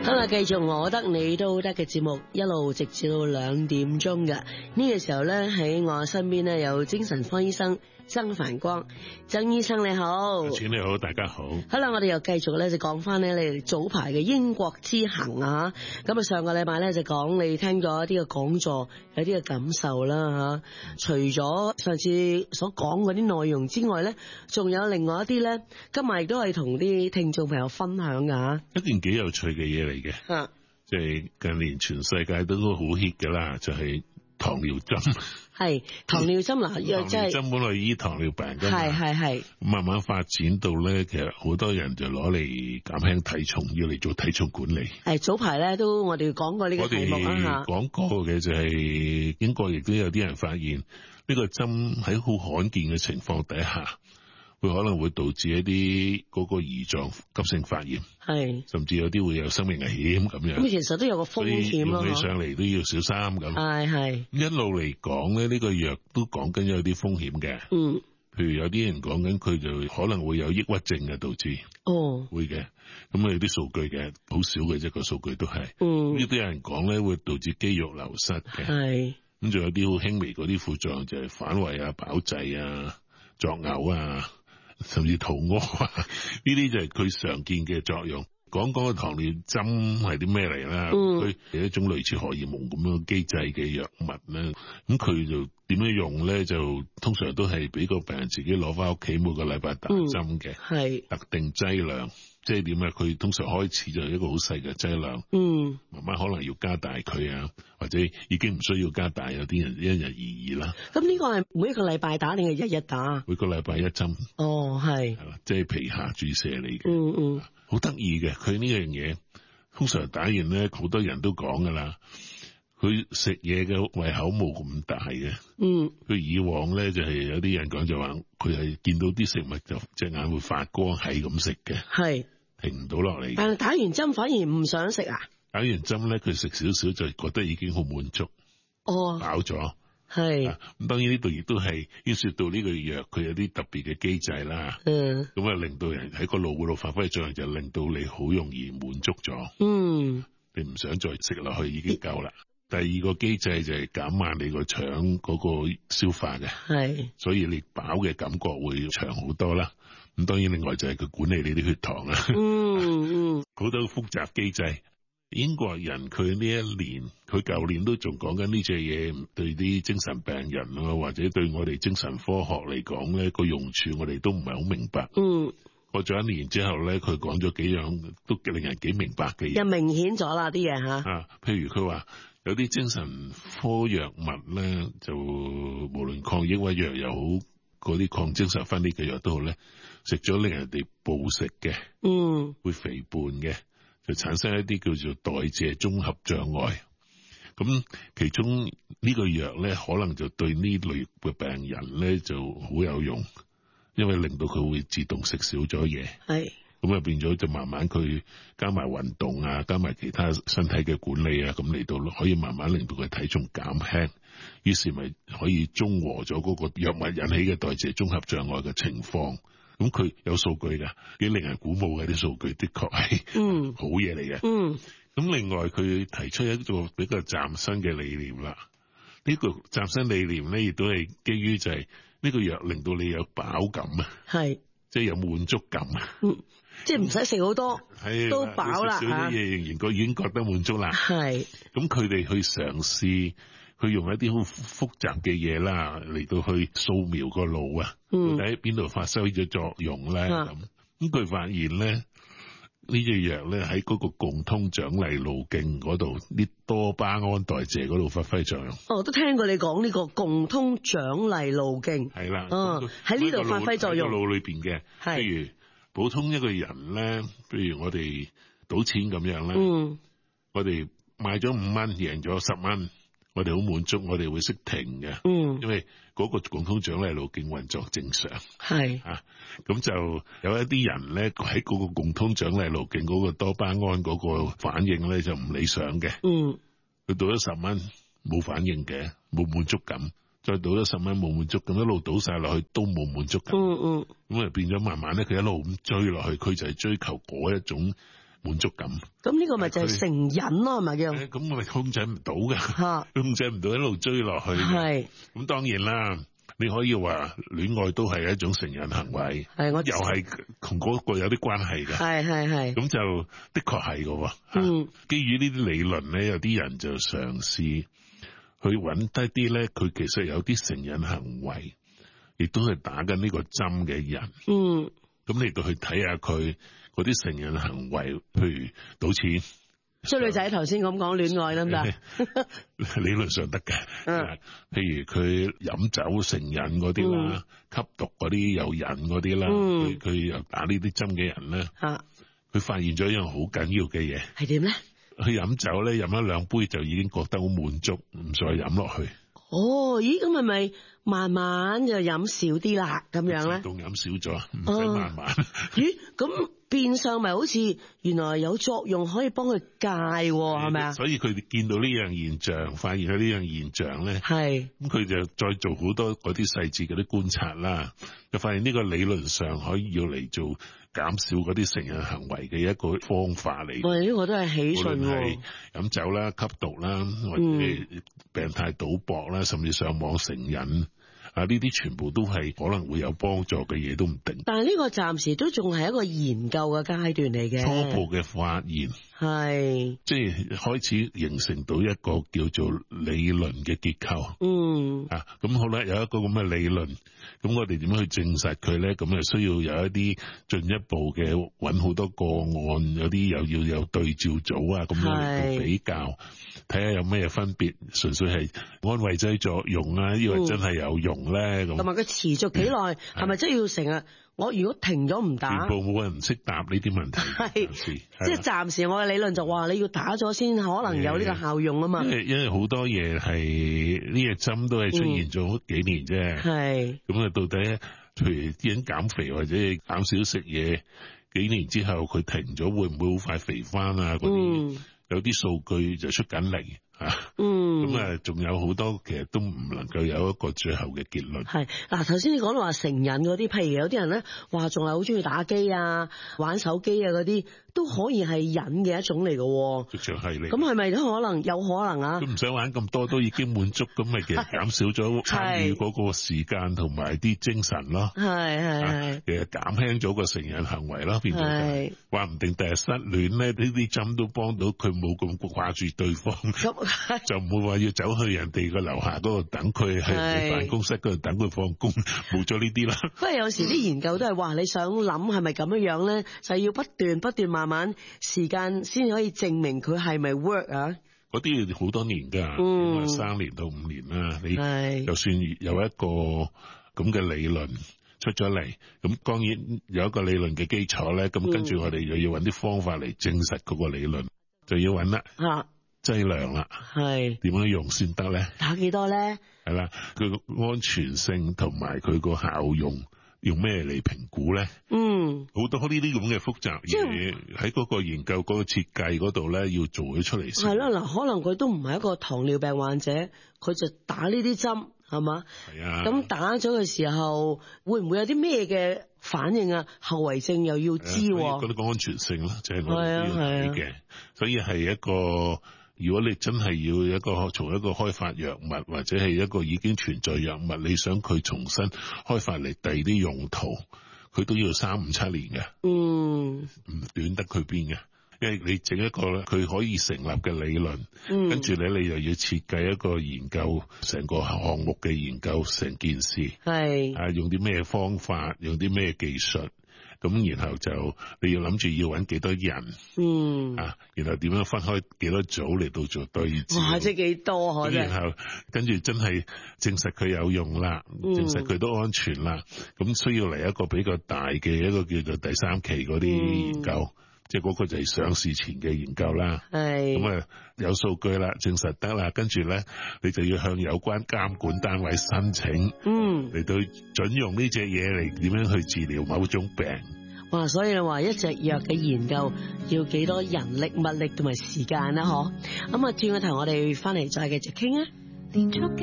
好啦，繼續我得你都得嘅節目，一路直至到2點鐘嘅呢個時候咧，喺我身邊咧有精神科醫生曾繁光，曾醫生你好。 錢你好，大家好。 好啦，我哋又繼續咧就講翻咧你哋早排嘅英國之行啊，咁啊上個禮拜咧就講你聽咗一啲嘅講座，有啲嘅感受啦吓。除咗上次所講嗰啲內容之外咧，仲有另外一啲咧，今日亦都係同啲聽眾朋友分享噶。 一件幾有趣嘅嘢嚟嘅，即係近年全世界都好 hit 噶啦，就係糖尿針。係糖尿針嗱，又即係糖尿針本來醫糖尿病噶嘛，係慢慢發展到咧，其實好多人就攞嚟減輕體重，要嚟做體重管理。 早排咧都我哋講過呢個題目啊， 講過嘅就係英國亦都有啲人發現呢個針喺好罕見嘅情況底下，會可能會導致一啲嗰個胰臟急性發炎，甚至有啲會有生命危險咁樣。 咁其實都有個風險咯， 用起上嚟都要小心咁。一路嚟講咧，呢個藥都講緊有啲風險嘅。譬如有啲人講緊佢就可能會有抑鬱症嘅導致。會嘅。咁有啲數據嘅，好少嘅啫，個數據都係。呢啲有人講咧會導致肌肉流失嘅。咁仲有啲好輕微嗰啲副作用就係反胃啊、飽滯啊、作嘔啊。甚至肚屙啊，呢啲就係佢常見嘅作用。講個糖尿針係啲咩嚟啦？佢係一種類似荷爾蒙咁樣機制嘅藥物咧。咁佢就點樣用咧？就通常都係俾個病人自己攞翻屋企，每個禮拜打針嘅，特定劑量。即係點啊？佢通常開始就係一個好細嘅劑量，慢慢可能要加大佢啊，或者已經唔需要加大，有啲人因人而異啦。咁呢個係每一個禮拜打定係日日打？ 每個禮拜一針。係啦，即係皮下注射嚟嘅。好得意嘅，佢呢樣嘢通常打完咧，好多人都講噶啦。佢食嘢嘅胃口冇咁大嘅。佢以往咧就係有啲人講就話，佢係見到啲食物就隻眼會發光，係咁食嘅。停唔到落嚟。 但係打完針反而唔想食啊？ 打完針咧，佢食少少就覺得已經好滿足。飽咗。咁當然呢度亦都係牽涉到呢個藥，佢有啲特別嘅機制啦。咁啊，令到人喺個腦嗰度發揮作用，就令到你好容易滿足咗。你唔想再食落去已經夠啦。第二個機制就係減慢你個腸嗰個消化嘅。所以你飽嘅感覺會長好多啦。咁當然另外就係佢管理你啲血糖啊。好多複雜機制。英國人佢呢一年，佢舊年都仲講緊呢隻嘢，對啲精神病人啊，或者對我哋精神科學嚟講咧，個用處我哋都唔係好明白。過咗一年之後咧，佢講咗幾樣都令人幾明白嘅嘢， 又明顯咗啦啲嘢吓。 譬如佢話有啲精神科藥物咧，就無論抗抑鬱藥又好，嗰啲抗精神分裂嘅藥都好咧，食咗令人哋暴食嘅，會肥胖嘅。就產生一啲叫做代謝綜合障礙，咁其中呢個藥咧，可能就對呢類嘅病人咧就好有用，因為令到佢會自動食少咗嘢，咁啊變咗就慢慢佢加埋運動啊，加埋其他身體嘅管理啊，咁嚟到可以慢慢令到佢體重減輕，於是咪可以中和咗嗰個藥物引起嘅代謝綜合障礙嘅情況。咁佢有數據㗎，幾令人鼓舞嘅啲數據，的確係好嘢嚟嘅。咁另外佢提出一個比較嶄新嘅理念啦。呢個嶄新理念咧，亦都係基於就係呢個藥令到你有飽感啊，即係有滿足感啊。 即係唔使食好多，都飽啦少啲嘢仍然已經覺得滿足啦。咁佢哋去嘗試。佢用一啲好複雜嘅嘢啦，嚟到去掃描個腦啊，到底喺邊度發揮咗作用咧？咁佢發現咧，呢隻藥咧喺嗰個共通獎勵路徑嗰度，啲多巴胺代謝嗰度發揮作用。都聽過你講呢個共通獎勵路徑。 係啦， 喺呢度發揮作用。 喺個腦裏邊嘅，譬如普通一個人咧，譬如我哋賭錢咁樣啦，我哋買咗5蚊，贏咗10蚊。我哋好滿足，我哋會識停嘅，因為嗰個共通獎勵路徑運作正常，咁就有一啲人咧喺嗰個共通獎勵路徑嗰個多巴胺嗰個反應咧就唔理想嘅，佢賭咗10蚊冇反應嘅，冇滿足感，再賭咗10蚊冇滿足感，一路賭晒落去都冇滿足感，咁啊變咗慢慢咧佢一路咁追落去，佢就係追求嗰一種滿足感。 咁呢個咪就係成癮咯，係咪叫？ 咁我咪控制唔到㗎， 嚇， 控制唔到一路追落去。 係。 咁當然啦，你可以話戀愛都係一種成癮行為， 係我又係同嗰個有啲關係嘅。 係。 咁就的確係嘅喎。基於呢啲理論咧，有啲人就嘗試去揾低啲咧，佢其實有啲成癮行為，亦都係打緊呢個針嘅人。咁嚟到去睇下佢嗰啲成癮行為，譬如賭錢。 追女仔頭先咁講戀愛得唔得？ 理論上得嘅。譬如佢飲酒成癮嗰啲啦，吸毒嗰啲有癮嗰啲啦，佢又打呢啲針嘅人咧，佢發現咗一樣好緊要嘅嘢。係點咧？佢飲酒咧，飲一兩杯就已經覺得好滿足，唔再飲落去。 哦，咦，咁係咪慢慢就飲少啲啦？咁樣咧？ 自動飲少咗，唔使慢慢。 咦，咁變相咪好似原來有作用，可以幫佢戒，係咪啊？ 所以佢哋見到呢樣現象，發現咗呢樣現象咧， 係咁佢就再做好多嗰啲細節嗰啲觀察啦，就發現呢個理論上可以要嚟做減少嗰啲成癮行為嘅一個方法嚟。 喂，呢個都係喜訊喎。 飲酒啦、吸毒啦，或者病態賭博啦，甚至上網成癮。呢啲全部都係可能會有幫助嘅嘢，都唔定。但係呢個暫時都仲係一個研究嘅階段嚟嘅，初步嘅發現係，即係開始形成到一個叫做理論嘅結構。咁好啦，有一個咁嘅理論，咁我哋點樣去證實佢咧？咁啊需要有一啲進一步嘅揾好多個案，有啲又要有對照組啊，咁樣嚟比較，睇下有咩分別。純粹係安慰劑作用啊，因為真係有用咧，咁同埋佢持續幾耐，係咪真係要成日？我如果停咗唔打，全部冇人識答呢啲問題。係，即係暫時我嘅理論就話你要打咗先可能有呢個效用啊嘛。因為好多嘢係呢隻針都係出現咗幾年啫。係，咁啊到底譬如啲人減肥或者減少食嘢，幾年之後佢停咗會唔會好快肥翻啊？嗰啲有啲數據就出緊嚟。咁啊，仲有好多，其實都唔能夠有一個最後嘅結論。係嗱，頭先你講到話成癮嗰啲，譬如有啲人咧話仲係好中意打機啊、玩手機啊嗰啲，都可以係癮嘅一種嚟嘅。直情係嚟。咁係咪都可能有可能啊？都唔使玩咁多，都已經滿足，咁咪其實減少咗參與嗰個時間同埋啲精神咯。係，其實減輕咗個成癮行為咯，變咗話唔定第日失戀咧，呢啲針都幫到佢冇咁掛住對方。就唔會話要走去人哋個樓下嗰度等佢，喺辦公室嗰度等佢放工，冇咗呢啲啦。不過有時啲研究都係話你想諗係咪咁樣樣咧，就要不斷慢慢時間先可以證明佢係咪 work 啊？嗰啲要好多年噶，3年到5年啦。你就算有一個咁嘅理論出咗嚟，咁當然有一個理論嘅基礎咧，咁跟住我哋又要揾啲方法嚟證實嗰個理論，就要揾啦。劑量啦，係點樣用先得咧？打幾多咧？係啦，佢個安全性同埋佢個效用，用咩嚟評估咧？好多呢啲咁嘅複雜嘢喺嗰個研究嗰個設計嗰度咧，要做咗出嚟先。係啦，嗱，可能佢都唔係一個糖尿病患者，佢就打呢啲針，係嘛？係啊。咁打咗嘅時候，會唔會有啲咩嘅反應啊？後遺症又要知。嗰啲安全性啦，就係我哋要睇嘅，所以係一個。如果你真係要從一個開發藥物或者係一個已經存在藥物，你想佢重新開發嚟第二啲用途，佢都要3、5、7年嘅，唔短得佢邊嘅。因為你整一個佢可以成立嘅理論，跟住你又要設計一個研究，成個項目嘅研究，成件事係用啲咩方法，用啲咩技術。咁然後就你要諗住要揾幾多人，然後點樣分開幾多組嚟到做對照，哇！即係幾多可？然後跟住真係證實佢有用啦，證實佢都安全啦，咁需要嚟一個比較大嘅一個叫做第3期嗰啲研究，即係嗰個就係上市前嘅研究啦。係咁啊，有數據啦，證實得啦，跟住咧你就要向有關監管單位申請，嚟到準用呢隻嘢嚟點樣去治療某種病。哇！所以你話一隻藥嘅研究要幾多人力、物力同埋時間啦，嗬？咁啊，轉個頭我哋翻嚟再繼續傾啊。連續